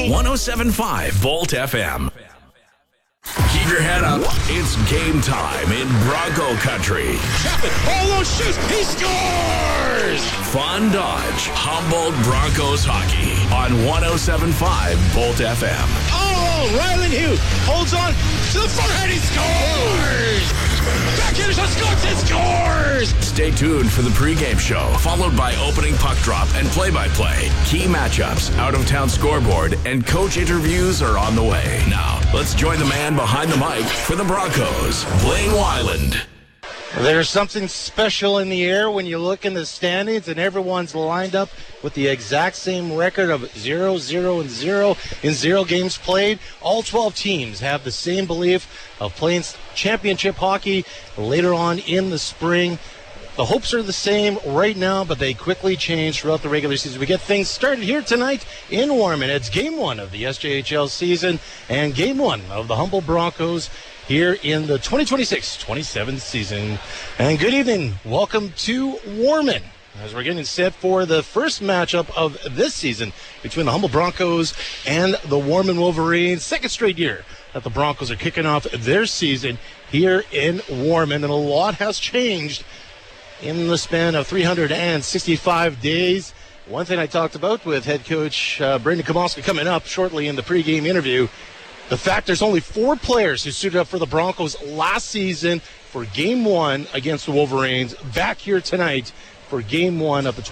107.5 Volt FM. Keep your head up. It's game time in Bronco Country. All those shoots. He scores! Fun Dodge, Humboldt Broncos hockey on 107.5 Volt FM. Oh, Ryland Hughes holds on to the forehand. He scores! Back in, scores and scores! Stay tuned for the pregame show, followed by opening puck drop and play-by-play. Key matchups, out-of-town scoreboard, and coach interviews are on the way. Now, let's join the man behind the mic for the Broncos, Blaine Weiland. There's something special in the air when you look in the standings and everyone's lined up with the exact same record of 0-0-0 in 0 games played. All 12 teams have the same belief of playing championship hockey later on in the spring. The hopes are the same right now, but they quickly change throughout the regular season. We get things started here tonight in Warman. It's game 1 of the SJHL season and game 1 of the Humboldt Broncos here in the 2026-27 season. And good evening. Welcome to Warman as we're getting set for the first matchup of this season between the Humboldt Broncos and the Warman Wolverines. Second straight year that the Broncos are kicking off their season here in Warman, and a lot has changed in the span of 365 days. One thing I talked about with head coach Brendan Kamoska coming up shortly in the pregame interview, the fact there's only 4 players who suited up for the Broncos last season for Game 1 against the Wolverines, back here tonight for Game 1 of the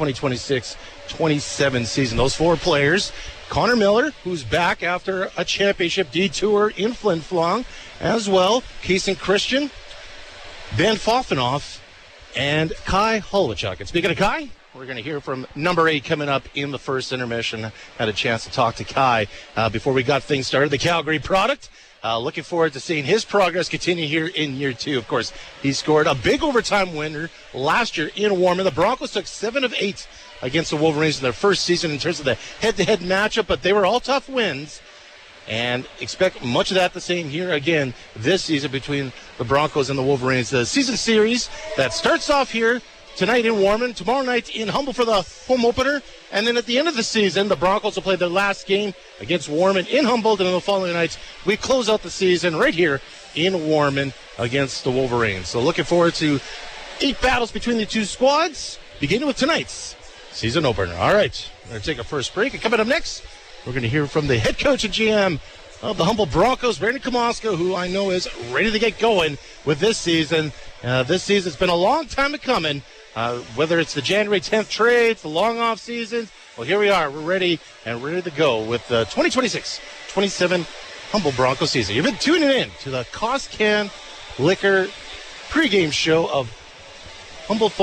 2026-27 season. Those 4 players, Connor Miller, who's back after a championship detour in Flin Flon, as well, Kason Christian, Ben Foffenoff, and Kai Holochuk. And speaking of Kai, we're going to hear from number 8 coming up in the first intermission. Had a chance to talk to Kai before we got things started. The Calgary product. Looking forward to seeing his progress continue here in year 2. Of course, he scored a big overtime winner last year in Warman. The Broncos took 7 of 8 against the Wolverines in their first season in terms of the head-to-head matchup, but they were all tough wins. And expect much of that the same here again this season between the Broncos and the Wolverines. The season series that starts off here tonight in Warman, tomorrow night in Humboldt for the home opener, and then at the end of the season, the Broncos will play their last game against Warman in Humboldt, and on the following nights, we close out the season right here in Warman against the Wolverines. So looking forward to 8 battles between the two squads, beginning with tonight's season opener. All right, we're going to take a first break, and coming up next, we're going to hear from the head coach and GM of the Humboldt Broncos, Brendan Kamoska, who I know is ready to get going with this season. This season's been a long time coming. Whether it's the January 10th trades, the long off seasons, well, here we are. We're ready and ready to go with the 2026-27 Humboldt Broncos season. You've been tuning in to the Cost Can Liquor pregame show of Humboldt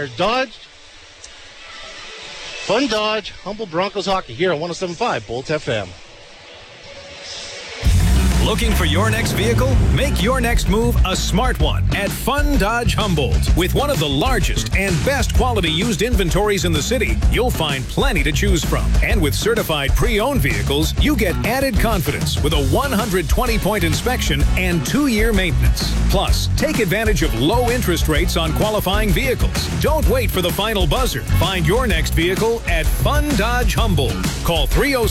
Fun Dodge Humboldt Broncos hockey here on 107.5 Bolt FM. Looking for your next vehicle? Make your next move a smart one at Fun Dodge Humboldt. With one of the largest and best quality used inventories in the city, you'll find plenty to choose from. And with certified pre-owned vehicles, you get added confidence with a 120-point inspection and 2-year maintenance. Plus, take advantage of low interest rates on qualifying vehicles. Don't wait for the final buzzer. Find your next vehicle at Fun Dodge Humboldt. Call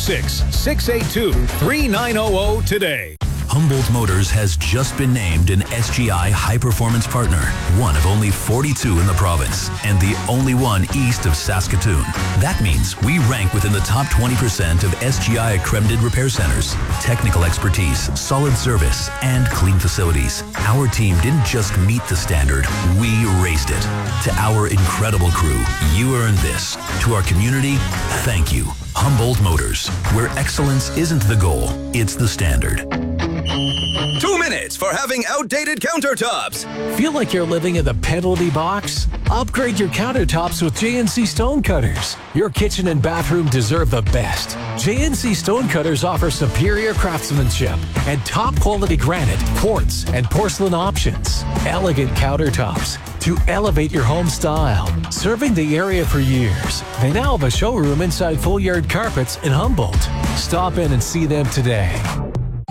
306-682-3900 today. Humboldt Motors has just been named an SGI High Performance Partner, one of only 42 in the province, and the only one east of Saskatoon. That means we rank within the top 20% of SGI accredited repair centers. Technical expertise, solid service, and clean facilities. Our team didn't just meet the standard, we raised it. To our incredible crew, you earned this. To our community, thank you. Humboldt Motors, where excellence isn't the goal, it's the standard. 2 minutes for having outdated countertops. Feel like you're living in the penalty box? Upgrade your countertops with JNC Stone Cutters. Your kitchen and bathroom deserve the best. JNC Stone Cutters offer superior craftsmanship and top quality granite, quartz, and porcelain options. Elegant countertops to elevate your home style. Serving the area for years, they now have a showroom inside Full Yard Carpets in Humboldt. Stop in and see them today.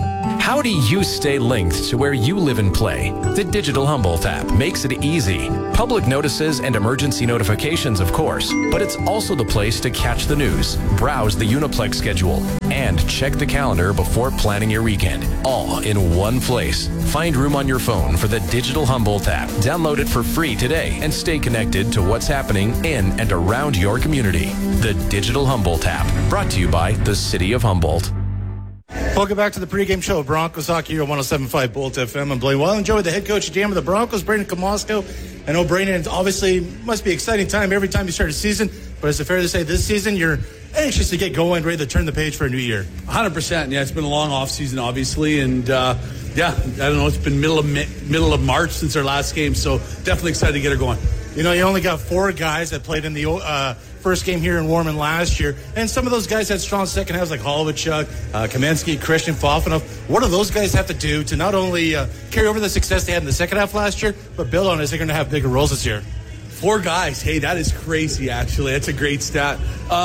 How do you stay linked to where you live and play? The Digital Humboldt app makes it easy. Public notices and emergency notifications, of course, but it's also the place to catch the news, browse the Uniplex schedule, and check the calendar before planning your weekend. All in one place. Find room on your phone for the Digital Humboldt app. Download it for free today and stay connected to what's happening in and around your community. The Digital Humboldt app, brought to you by the City of Humboldt. Welcome back to the pregame show. Broncos Hockey here on 107.5 Bolt FM. I'm Blaine Well. Enjoy the head coach and GM of the Broncos, Brayden Kamosko. I know, Brayden, obviously must be an exciting time every time you start a season, but is it fair to say this season you're anxious to get going, ready to turn the page for a new year? 100%. Yeah, it's been a long off season, obviously, and I don't know. It's been middle of March since our last game, so definitely excited to get her going. You know, you only got 4 guys that played in the first game here in Warman last year, and some of those guys had strong second halves like Holowichuk, Kamensky, Christian, Fofanov. What do those guys have to do to not only carry over the success they had in the second half last year, but build on it as they're going to have bigger roles this year? 4 guys. Hey, that is crazy, actually. That's a great stat.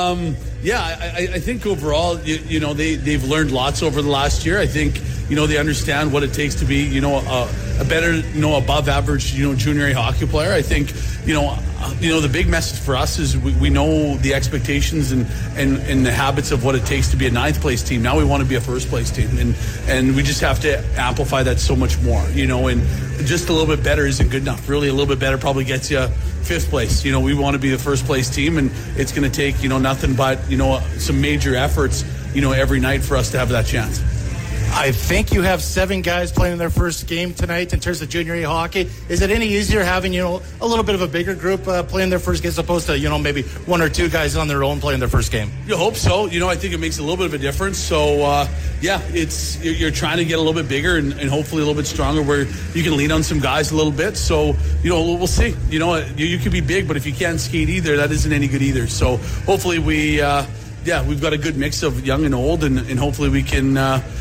I think overall, they've learned lots over the last year. I think, they understand what it takes to be, a better, above average, junior A hockey player. I think, the big message for us is we know the expectations and the habits of what it takes to be a 9th place team. Now we want to be a 1st place team, and we just have to amplify that so much more, and just a little bit better isn't good enough. Really, a little bit better probably gets you 5th place. We want to be the 1st place team, and it's going to take, nothing but, some major efforts, every night for us to have that chance. I think you have 7 guys playing their first game tonight in terms of junior A hockey. Is it any easier having, a little bit of a bigger group playing their first game as opposed to, maybe 1 or 2 guys on their own playing their first game? You hope so. I think it makes a little bit of a difference. So, you're trying to get a little bit bigger and hopefully a little bit stronger where you can lean on some guys a little bit. So, we'll see. You could be big, but if you can't skate either, that isn't any good either. So hopefully we've got a good mix of young and old, and hopefully we can,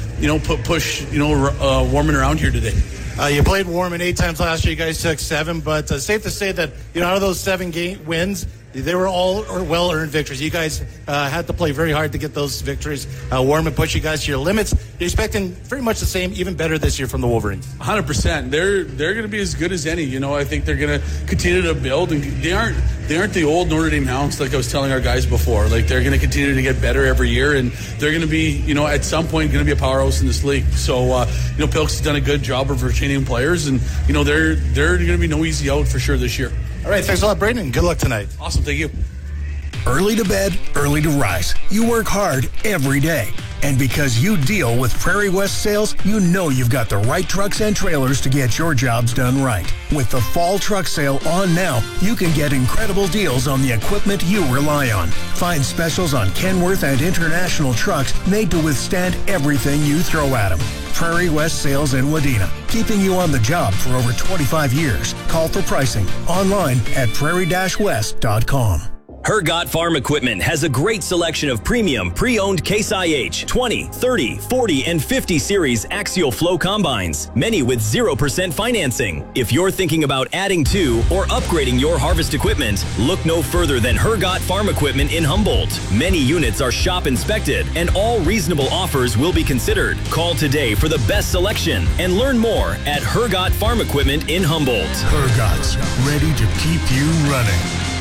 push Warman around here today. You played Warman 8 times last year. You guys took 7, but safe to say that, out of those 7 game wins, they were all well-earned victories. You guys had to play very hard to get those victories. Warman pushed you guys to your limits. You're expecting very much the same, even better this year from the Wolverines. 100%. They're going to be as good as any. I think they're going to continue to build, and they aren't the old Notre Dame Hounds like I was telling our guys before. Like, they're going to continue to get better every year, and they're going to be, at some point, going to be a powerhouse in this league. So, Pilks has done a good job of retaining players, and they're going to be no easy out for sure this year. All right, thanks a lot, Brayden. Good luck tonight. Awesome, thank you. Early to bed, early to rise. You work hard every day. And because you deal with Prairie West Sales, you know you've got the right trucks and trailers to get your jobs done right. With the fall truck sale on now, you can get incredible deals on the equipment you rely on. Find specials on Kenworth and International trucks made to withstand everything you throw at them. Prairie West Sales in Wadena, keeping you on the job for over 25 years. Call for pricing online at prairie-west.com. Hergot Farm Equipment has a great selection of premium pre-owned Case IH 20, 30, 40, and 50 series axial flow combines, many with 0% financing. If you're thinking about adding to or upgrading your harvest equipment, look no further than Hergot Farm Equipment in Humboldt. Many units are shop inspected and all reasonable offers will be considered. Call today for the best selection and learn more at Hergot Farm Equipment in Humboldt. Hergot's, ready to keep you running.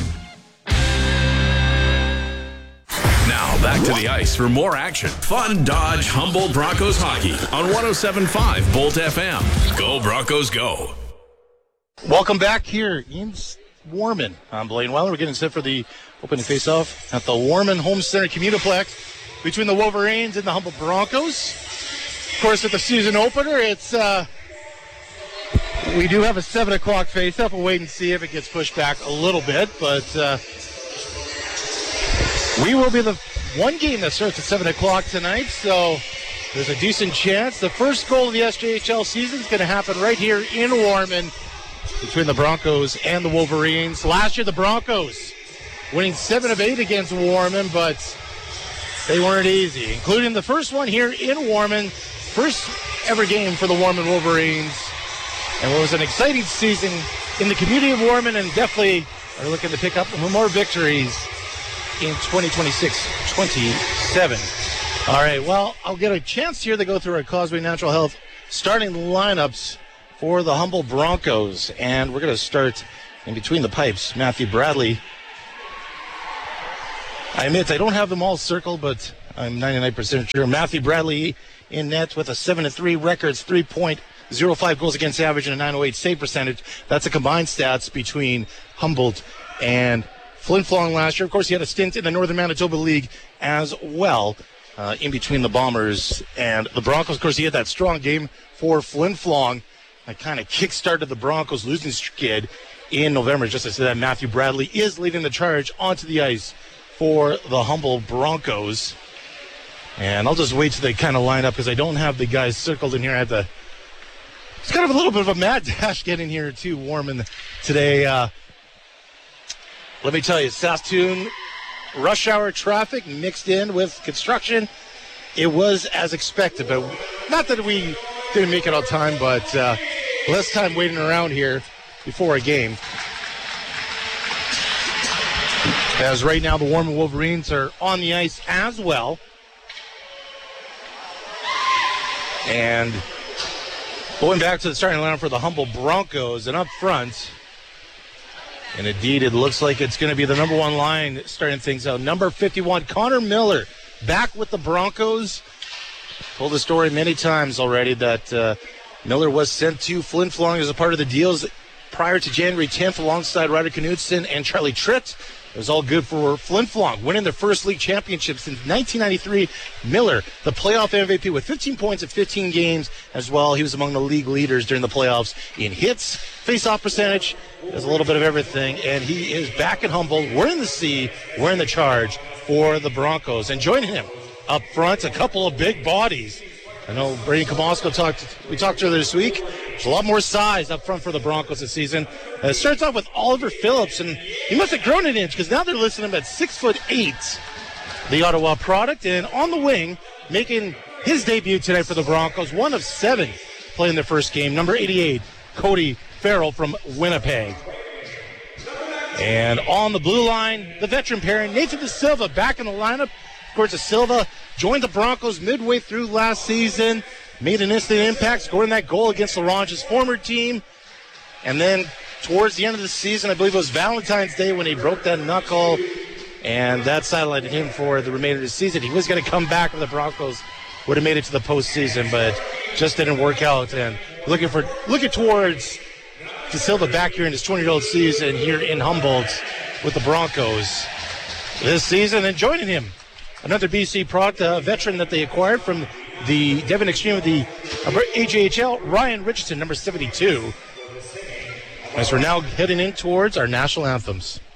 Now back to the ice for more action. Fun Dodge Humboldt Broncos hockey on 107.5 Bolt FM. Go Broncos, go. Welcome back here in Warman. I'm Blaine Weller. We're getting set for the opening face-off at the Warman Home Center Commutiplex between the Wolverines and the Humboldt Broncos. Of course, at the season opener, it's we do have a 7 o'clock face-off. We'll wait and see if it gets pushed back a little bit, but we will be the one game that starts at 7 o'clock tonight, so there's a decent chance. The first goal of the SJHL season is going to happen right here in Warman between the Broncos and the Wolverines. Last year, the Broncos winning 7 of 8 against Warman, but they weren't easy, including the first one here in Warman, first ever game for the Warman Wolverines. And it was an exciting season in the community of Warman, and definitely are looking to pick up more victories in 2026-27. All right, well, I'll get a chance here to go through our Causeway Natural Health starting lineups for the Humboldt Broncos. And we're going to start in between the pipes. Matthew Bradley. I admit I don't have them all circled, but I'm 99% sure. Matthew Bradley in net with a 7-3 records, 3.05 goals against average, and a 908 save percentage. That's the combined stats between Humboldt and Flin Flon last year. Of course, he had a stint in the Northern Manitoba League as well. In between the Bombers and the Broncos. Of course, he had that strong game for Flin Flon. That kind of kick-started the Broncos' losing skid in November. Just as I said, that Matthew Bradley is leading the charge onto the ice for the Humboldt Broncos. And I'll just wait till they kind of line up because I don't have the guys circled in here. It's kind of a little bit of a mad dash getting here too warm today. Let me tell you, Saskatoon rush hour traffic mixed in with construction. It was as expected, but not that we didn't make it on time, but less time waiting around here before a game. As right now the Warman Wolverines are on the ice as well. And going back to the starting lineup for the Humboldt Broncos, and up front, and indeed, it looks like it's going to be the number one line starting things out. Number 51, Connor Miller, back with the Broncos. Told the story many times already that Miller was sent to Flin Flon as a part of the deals prior to January 10th alongside Ryder Knudsen and Charlie Tritt. It was all good for Flin Flon, winning their first league championship since 1993. Miller, the playoff MVP with 15 points in 15 games as well. He was among the league leaders during the playoffs in hits, face-off percentage. There's a little bit of everything, and he is back at Humboldt. We're in the C, we're in the charge for the Broncos. And joining him up front, a couple of big bodies. I know Brady Kamosko we talked earlier this week. There's a lot more size up front for the Broncos this season. It starts off with Oliver Phillips, and he must have grown an inch because now they're listing him at 6'8", the Ottawa product. And on the wing, making his debut today for the Broncos, one of 7 playing their first game, number 88, Cody Farrell from Winnipeg. And on the blue line, the veteran pairing, Nathan De Silva back in the lineup. Of course, De Silva joined the Broncos midway through last season, made an instant impact, scoring that goal against Laurentia's former team. And then towards the end of the season, I believe it was Valentine's Day when he broke that knuckle, and that sidelined him for the remainder of the season. He was going to come back with the Broncos, would have made it to the postseason, but just didn't work out. And looking towards De Silva back here in his 20-year-old season here in Humboldt with the Broncos this season. And joining him, another BC product, a veteran that they acquired from the Devon Extreme of the AJHL, Ryan Richardson, number 72. As we're now heading in towards our national anthems.